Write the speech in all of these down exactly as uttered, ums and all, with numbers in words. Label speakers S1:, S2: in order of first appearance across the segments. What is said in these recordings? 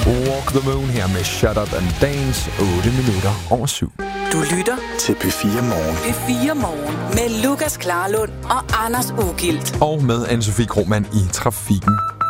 S1: Walk the Moon her med Shut Up and Dance, otte minutter over syv.
S2: Du lytter
S3: til P fire Morgen.
S2: P fire Morgen med Lukas Klarlund og Anders Ugilt.
S1: Og med Anne-Sophie Krohmann i trafikken.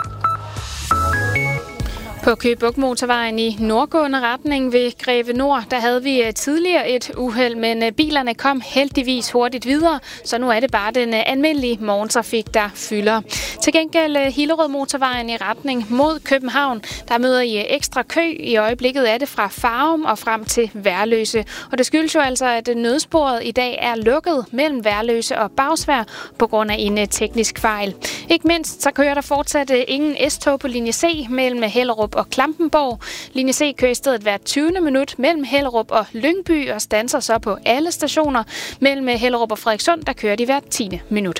S4: På Køge Bugt Motorvejen i nordgående retning ved Greve Nord, der havde vi tidligere et uheld, men bilerne kom heldigvis hurtigt videre, så nu er det bare den almindelige morgentrafik, der fylder. Til gengæld Hillerød Motorvejen i retning mod København, der møder I ekstra kø. I øjeblikket er det fra Farum og frem til Værløse. Og det skyldes jo altså, at nødsporet i dag er lukket mellem Værløse og Bagsværd på grund af en teknisk fejl. Ikke mindst så kører der fortsat ingen S-tog på linje C mellem Hellerup og Klampenborg. Linje C kører i stedet hvert tyvende minut mellem Hellerup og Lyngby og standser så på alle stationer. Mellem Hellerup og Frederikssund, der kører de hvert tiende minut.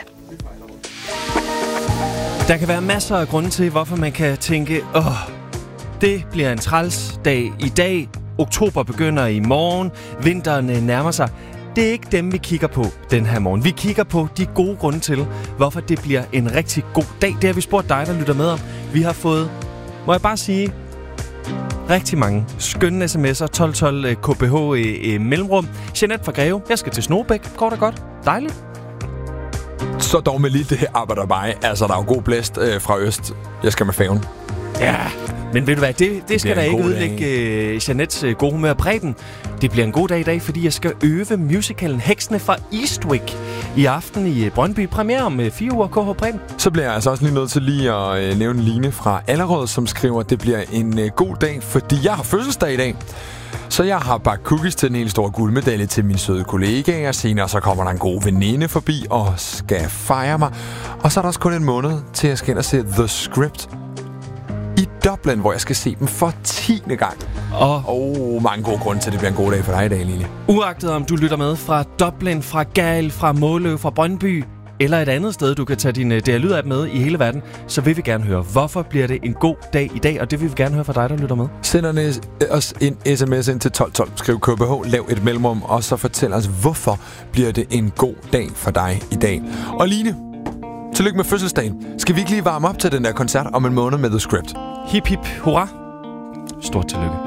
S5: Der kan være masser af grunde til, hvorfor man kan tænke, åh, det bliver en træls dag i dag. Oktober begynder i morgen. Vinteren nærmer sig. Det er ikke dem, vi kigger på den her morgen. Vi kigger på de gode grunde til, hvorfor det bliver en rigtig god dag. Det har vi spurgt dig, der lytter med om. Vi har fået, må jeg bare sige, rigtig mange skønne sms'er. tolv tolv K B H i, i mellemrum. Jeanette fra Greve. Jeg skal til Snobæk. Går det godt? Dejligt.
S1: Så dog med lige det her arbejder bare. Altså, der er jo god blæst øh, fra øst. Jeg skal med færgen.
S5: Ja, men ved du hvad, det, det, det skal da ikke udlægge uh, Jeanettes uh, gode humør Preben. Det bliver en god dag i dag, fordi jeg skal øve musicalen Heksene fra Eastwick i aften i Brøndby. Premiere om uh, fire uger, K H Preben.
S1: Så bliver jeg altså også lige nødt til lige at uh, nævne Line fra Allerød, som skriver, at det bliver en uh, god dag, fordi jeg har fødselsdag i dag. Så jeg har bagt cookies til en helt stor guldmedalje til mine søde kollegaer. Senere så kommer der en god veninde forbi og skal fejre mig. Og så er der også kun en måned til jeg skal ind og se The Script i Dublin, hvor jeg skal se dem for tiende gang. Og oh, mange gode grunde til, at det bliver en god dag for dig i dag, Line.
S5: Uagtet om du lytter med fra Dublin, fra Gal, fra Måløv, fra Brøndby eller et andet sted, du kan tage din D R Lyd-app med i hele verden, så vil vi gerne høre, hvorfor bliver det en god dag i dag, og det vil vi gerne høre fra dig, der lytter med.
S1: Send os en sms ind til tolv tolv, skriv K B H, lav et mellemrum, og så fortæl os, hvorfor bliver det en god dag for dig i dag. Og Line, tillykke med fødselsdagen. Skal vi ikke lige varme op til den der koncert om en måned med The Script?
S5: Hip hip hurra. Stort tillykke.